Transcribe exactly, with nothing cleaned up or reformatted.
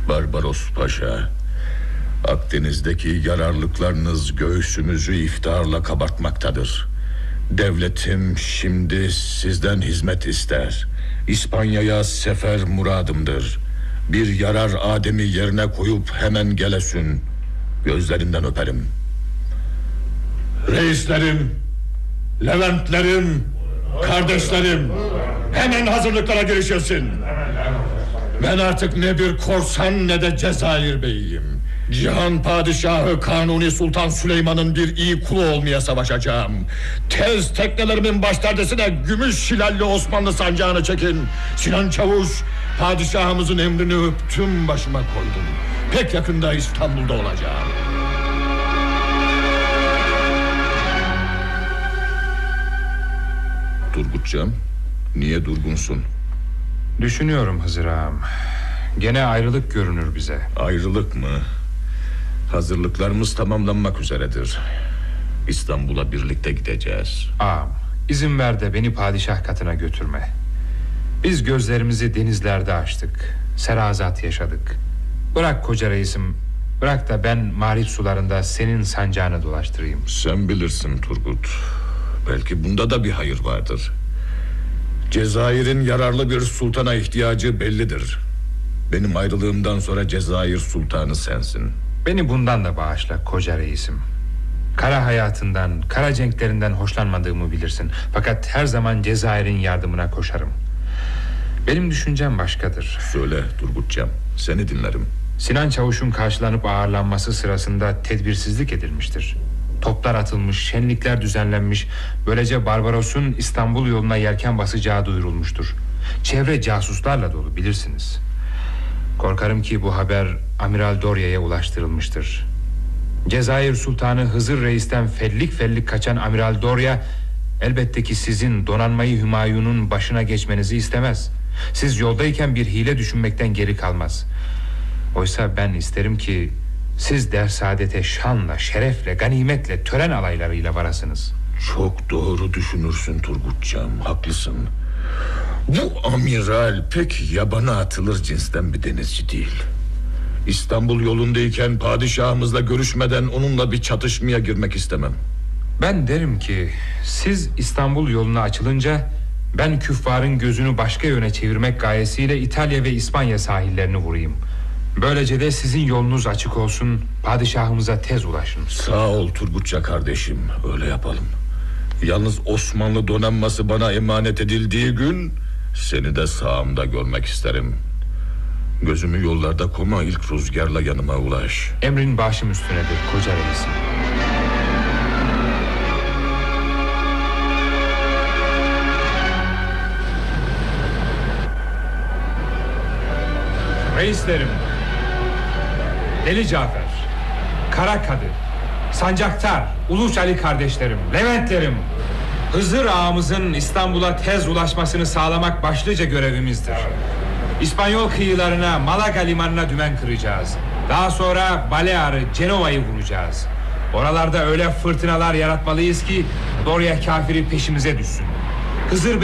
Barbaros Paşa, Akdeniz'deki yararlıklarınız göğsümüzü iftiharla kabartmaktadır. Devletim şimdi sizden hizmet ister. İspanya'ya sefer muradımdır. Bir yarar ademi yerine koyup hemen gelesin. Gözlerinden öperim. Reislerim, Leventlerim, kardeşlerim, hemen hazırlıklara girişilsin. Ben artık ne bir korsan ne de Cezayir beyiyim. Cihan Padişahı Kanuni Sultan Süleyman'ın bir iyi kulu olmaya savaşacağım. Tez teknelerimin başperdesine gümüş şilalli Osmanlı sancağını çekin. Sinan Çavuş, padişahımızın emrini öptüm, başıma koydum. Pek yakında İstanbul'da olacağım. Turgutcan, niye durgunsun? Düşünüyorum Hızır ağam. Gene ayrılık görünür bize. Ayrılık mı? Hazırlıklarımız tamamlanmak üzeredir. İstanbul'a birlikte gideceğiz. Ağam, izin ver de beni padişah katına götürme. Biz gözlerimizi denizlerde açtık, serazat yaşadık. Bırak koca reisim, bırak da ben Marif sularında senin sancağını dolaştırayım. Sen bilirsin Turgut. Belki bunda da bir hayır vardır. Cezayir'in yararlı bir sultana ihtiyacı bellidir. Benim ayrılığımdan sonra Cezayir sultanı sensin. Beni bundan da bağışla koca reisim. Kara hayatından, kara cenklerinden hoşlanmadığımı bilirsin. Fakat her zaman Cezayir'in yardımına koşarım. Benim düşüncem başkadır. Söyle Turgutcan, seni dinlerim. Sinan Çavuş'un karşılanıp ağırlanması sırasında tedbirsizlik edilmiştir. Toplar atılmış, şenlikler düzenlenmiş. Böylece Barbaros'un İstanbul yoluna yelken basacağı duyurulmuştur. Çevre casuslarla dolu, bilirsiniz. Korkarım ki bu haber Amiral Doria'ya ulaştırılmıştır. Cezayir Sultanı Hızır Reis'ten fellik fellik kaçan Amiral Doria elbette ki sizin donanmayı Hümayun'un başına geçmenizi istemez. Siz yoldayken bir hile düşünmekten geri kalmaz. Oysa ben isterim ki siz dersaadete şanla, şerefle, ganimetle, tören alaylarıyla varasınız. Çok doğru düşünürsün Turgutcan, haklısın. Bu amiral pek yabana atılır cinsten bir denizci değil. İstanbul yolundayken padişahımızla görüşmeden onunla bir çatışmaya girmek istemem. Ben derim ki siz İstanbul yoluna açılınca ben küffarın gözünü başka yöne çevirmek gayesiyle İtalya ve İspanya sahillerini vurayım. Böylece de sizin yolunuz açık olsun, padişahımıza tez ulaşın. Sağ ol Turgutça kardeşim, öyle yapalım. Yalnız Osmanlı donanması bana emanet edildiği gün seni de sağımda görmek isterim. Gözümü yollarda koma, ilk rüzgarla yanıma ulaş. Emrin başım üstünedir koca reisim. Reislerim, Deli Cafer, Kara Kadı, Sancaktar, Uluç Ali kardeşlerim, Leventlerim, Hızır ağamızın İstanbul'a tez ulaşmasını sağlamak başlıca görevimizdir. İspanyol kıyılarına, Malaga limanına dümen kıracağız. Daha sonra Balear'ı, Cenova'yı vuracağız. Oralarda öyle fırtınalar yaratmalıyız ki Doria kafiri peşimize düşsün. Hızır